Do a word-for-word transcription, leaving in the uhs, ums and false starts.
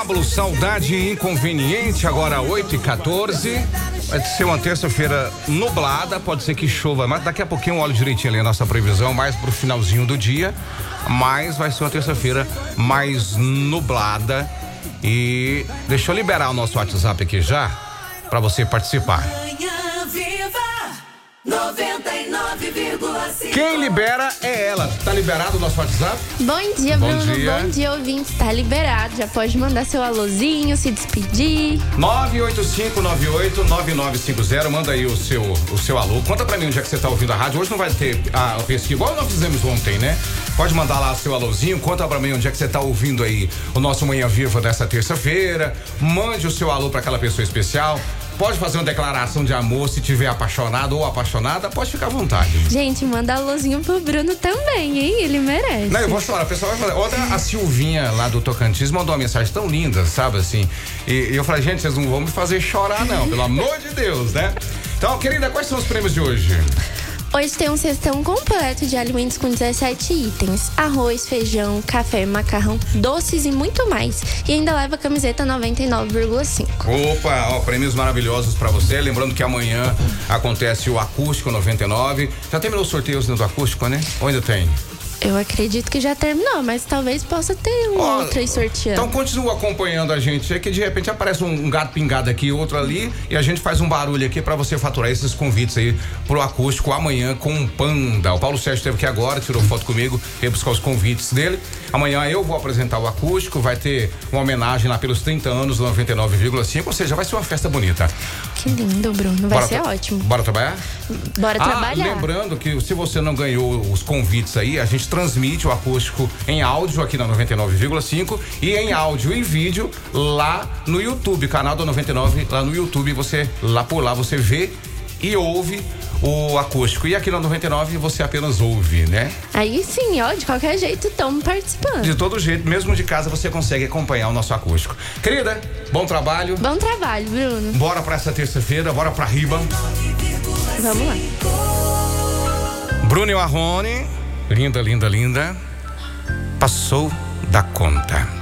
Pablo, Saudade Inconveniente, agora oito e quatorze. Vai ser uma terça-feira nublada, pode ser que chova, mas daqui a pouquinho eu olho direitinho ali a nossa previsão, mais pro finalzinho do dia. Mas vai ser uma terça-feira mais nublada. E deixa eu liberar o nosso WhatsApp aqui já, pra você participar. noventa e nove vírgula cinco. Quem libera é ela. Tá liberado o nosso WhatsApp? Bom dia, Bom Bruno. dia. Bom dia, ouvinte. Tá liberado. Já pode mandar seu alôzinho, se despedir. nove oito cinco nove oito nove nove cinco zero. Manda aí o seu, o seu alô. Conta pra mim onde é que você tá ouvindo a rádio. Hoje não vai ter a pesquisa igual nós fizemos ontem, né? Pode mandar lá seu alôzinho. Conta pra mim onde é que você tá ouvindo aí o nosso Manhã Viva dessa terça-feira. Mande o seu alô pra aquela pessoa especial. Pode fazer uma declaração de amor se tiver apaixonado ou apaixonada, pode ficar à vontade. Gente, manda alôzinho pro Bruno também, hein? Ele merece. Não, eu vou chorar, o pessoal vai falar. Outra, a Silvinha lá do Tocantins mandou uma mensagem tão linda, sabe assim? E, e eu falei, gente, vocês não vão me fazer chorar não, pelo amor de Deus, né? Então, querida, quais são os prêmios de hoje? Hoje tem um cestão completo de alimentos com dezessete itens. Arroz, feijão, café, macarrão, doces e muito mais. E ainda leva a camiseta noventa e nove vírgula cinco. Opa, ó, prêmios maravilhosos pra você. Lembrando que amanhã acontece o Acústico noventa e nove. Já terminou os sorteios do Acústico, né? Ou ainda tem? Eu acredito que já terminou, mas talvez possa ter um Ó, outro aí sorteando. Então continua acompanhando a gente. É que de repente aparece um, um gato pingado aqui, outro ali, e a gente faz um barulho aqui pra você faturar esses convites aí pro Acústico amanhã com o Panda. O Paulo Sérgio esteve aqui agora, tirou foto comigo, veio buscar os convites dele. Amanhã eu vou apresentar o Acústico, vai ter uma homenagem lá pelos trinta anos do noventa e nove vírgula cinco, ou seja, vai ser uma festa bonita. Que lindo, Bruno. Vai Bora ser tra- ótimo. Bora trabalhar? Bora Ah, trabalhar. lembrando que se você não ganhou os convites aí, a gente transmite o Acústico em áudio aqui na noventa e nove vírgula cinco e em áudio e vídeo lá no YouTube, canal do noventa e nove, lá no YouTube, você, lá por lá você vê e ouve o Acústico. E aqui na noventa e nove você apenas ouve, né? Aí sim, ó, de qualquer jeito, estamos participando. De todo jeito, mesmo de casa você consegue acompanhar o nosso Acústico. Querida, bom trabalho. Bom trabalho, Bruno. Bora pra essa terça-feira, bora pra riba. Vamos lá. Bruno e Marrone, linda, linda, linda. Passou da conta.